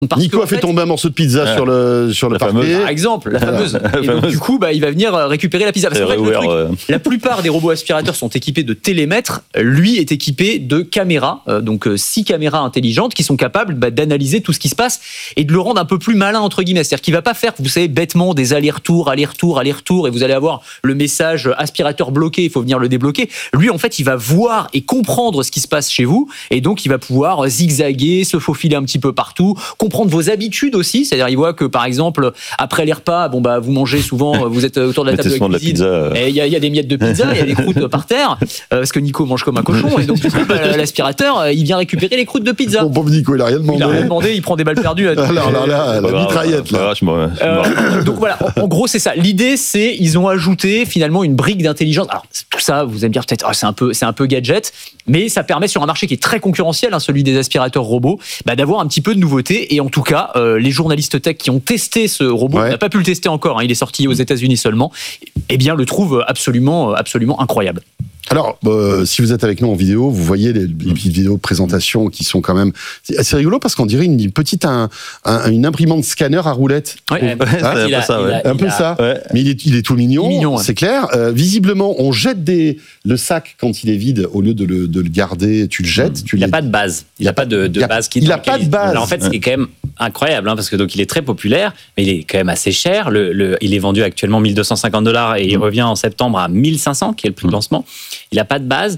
Parce Nico a fait tomber un morceau de pizza sur le parquet. Par exemple, la fameuse. Et donc, du coup, il va venir récupérer la pizza. Parce qu'en fait, le truc, la plupart des robots aspirateurs sont équipés de télémètres. Lui est équipé de caméras, donc 6 caméras intelligentes qui sont capables d'analyser tout ce qui se passe et de le rendre un peu plus malin, entre guillemets. C'est-à-dire qu'il va pas faire, vous savez, bêtement des allers-retours, et vous allez avoir le message aspirateur bloqué, il faut venir le débloquer. Lui, en fait, il va voir et comprendre ce qui se passe chez vous, et donc il va pouvoir zigzaguer, se faufiler un petit peu partout, comprendre vos habitudes aussi, c'est-à-dire il voit que par exemple après les repas, vous mangez souvent, vous êtes autour de la table de cuisine, et il y a des miettes de pizza, il y a des croûtes par terre, parce que Nico mange comme un cochon, et donc du coup, l'aspirateur, il vient récupérer les croûtes de pizza. Bon, Nico, il a rien demandé. Il prend des balles perdues. La mitraillette là. Donc voilà, en gros c'est ça. L'idée c'est ils ont ajouté finalement une brique d'intelligence. Alors tout ça, vous allez me dire peut-être c'est un peu gadget, mais ça permet sur un marché qui est très concurrentiel, celui des aspirateurs robots, d'avoir un petit peu de nouveauté. Et en tout cas, les journalistes tech qui ont testé ce robot, on n'a pas pu le tester encore, il est sorti aux États-Unis seulement, le trouvent absolument incroyable. Alors, si vous êtes avec nous en vidéo, vous voyez les petites vidéos de présentation qui sont quand même assez rigolo parce qu'on dirait une petite une imprimante scanner à roulette. Ouais, un peu ça. Ouais. Mais il est tout mignon, c'est clair. Visiblement, on jette le sac quand il est vide au lieu de le garder. Tu le jettes. Il n'a pas de base. Il n'a pas de base. Il n'a pas de base. Alors en fait, ce qui est quand même incroyable, parce que donc il est très populaire, mais il est quand même assez cher. Il est vendu actuellement $1,250 et il revient en septembre à 1,500, qui est le prix de lancement. Il n'a pas de base.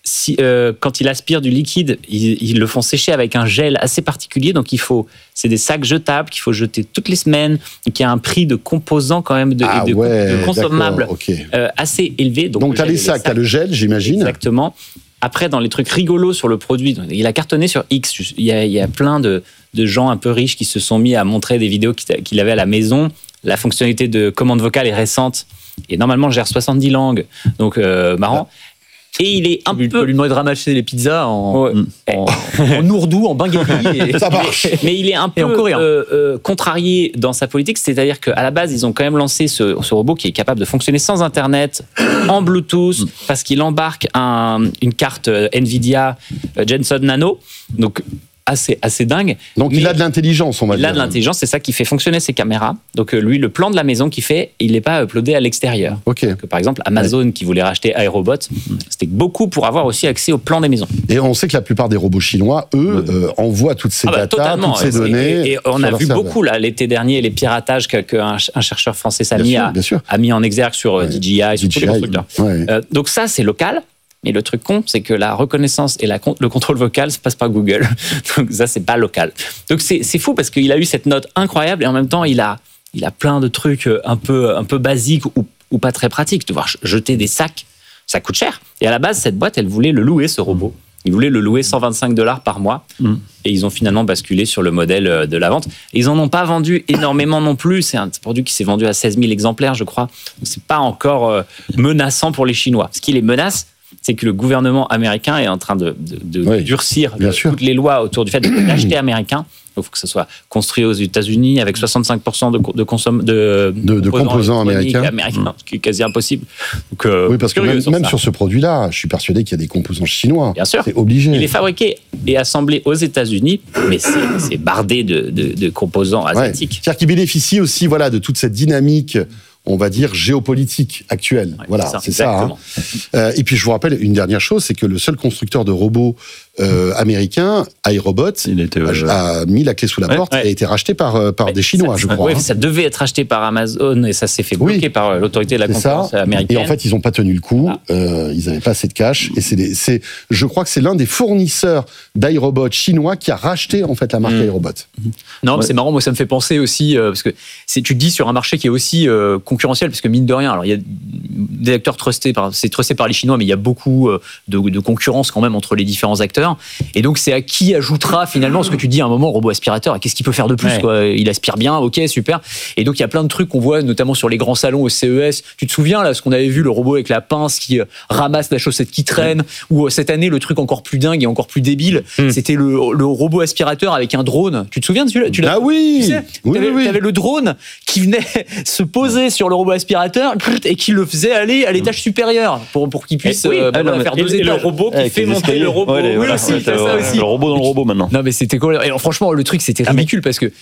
Quand il aspire du liquide, ils le font sécher avec un gel assez particulier. Donc c'est des sacs jetables qu'il faut jeter toutes les semaines, et qui a un prix de composants quand même de consommables assez élevé. Donc tu as les sacs, tu as le gel, j'imagine. Exactement. Après, dans les trucs rigolos sur le produit, il a cartonné sur X. Il y a plein de gens un peu riches qui se sont mis à montrer des vidéos qu'il avait à la maison. La fonctionnalité de commande vocale est récente et normalement gère 70 langues. Donc marrant. Et il est un peu... Tu peux lui demander de ramasser les pizzas en ourdou, en bengali. Ça marche. Mais il est un peu contrarié dans sa politique. C'est-à-dire qu'à la base, ils ont quand même lancé ce robot qui est capable de fonctionner sans Internet, en Bluetooth, parce qu'il embarque une carte NVIDIA Jensen Nano. Donc, assez dingue. Donc il a de l'intelligence, on va dire. Il a de l'intelligence, c'est ça qui fait fonctionner ses caméras. Donc lui, le plan de la maison qu'il fait, il n'est pas uploadé à l'extérieur. Okay. Donc, par exemple, Amazon qui voulait racheter iRobot, c'était beaucoup pour avoir aussi accès au plan des maisons. Et on sait que la plupart des robots chinois, eux, envoient toutes ces datas, toutes ces données. Et on a vu beaucoup là l'été dernier les piratages qu'un chercheur français Samy a mis en exergue sur DJI, sur tous les constructeurs. Ouais. Donc ça, c'est local. Mais le truc con, c'est que la reconnaissance et le contrôle vocal se passe par Google. Donc ça, c'est pas local. Donc c'est fou parce qu'il a eu cette note incroyable et en même temps, il a plein de trucs un peu basiques ou pas très pratiques. Devoir jeter des sacs, ça coûte cher. Et à la base, cette boîte, elle voulait le louer, ce robot. Ils voulaient le louer $125 par mois. Et ils ont finalement basculé sur le modèle de la vente. Et ils en ont pas vendu énormément non plus. C'est un produit qui s'est vendu à 16 000 exemplaires, je crois. Donc c'est pas encore menaçant pour les Chinois. Ce qui les menace, c'est que le gouvernement américain est en train de durcir toutes les lois autour du fait d'acheter américain. Il faut que ça soit construit aux États-Unis avec 65% de composants américains, ce qui est quasi impossible. Donc, oui, parce que même sur ce produit-là, je suis persuadé qu'il y a des composants chinois. Bien sûr. C'est obligé. Il est fabriqué et assemblé aux États-Unis, mais c'est bardé de composants asiatiques. C'est-à-dire qu'il bénéficie aussi de toute cette dynamique, on va dire, géopolitique actuelle. C'est ça. Et puis, je vous rappelle une dernière chose, c'est que le seul constructeur de robots américain, iRobot, a mis la clé sous la porte et a été racheté par des Chinois, je crois. Ça devait être racheté par Amazon et ça s'est fait bloquer par l'autorité de la concurrence américaine. Et en fait, ils n'ont pas tenu le coup. Ils n'avaient pas assez de cash. Et je crois que c'est l'un des fournisseurs d'iRobot chinois qui a racheté en fait la marque iRobot. Non, mais c'est marrant. Moi, ça me fait penser aussi parce que tu te dis sur un marché qui est aussi concurrentiel, parce que mine de rien, alors il y a des acteurs trustés par les Chinois, mais il y a beaucoup de concurrence quand même entre les différents acteurs. Et donc, c'est à qui ajoutera finalement ce que tu dis à un moment, robot aspirateur, qu'est-ce qu'il peut faire de plus quoi. Il aspire bien, ok, super. Et donc, il y a plein de trucs qu'on voit, notamment sur les grands salons au CES. Tu te souviens, là, ce qu'on avait vu, le robot avec la pince qui ramasse la chaussette qui traîne, ou cette année, le truc encore plus dingue et encore plus débile, c'était le robot aspirateur avec un drone. Tu te souviens de celui-là? Ah oui! Tu sais, t'avais le drone qui venait se poser sur le robot aspirateur et qui le faisait aller à l'étage supérieur pour qu'il puisse faire 2 étages. Et le robot qui fait monter le robot. Le robot dans le robot maintenant. Non mais c'était quoi? Et franchement le truc c'était ridicule parce que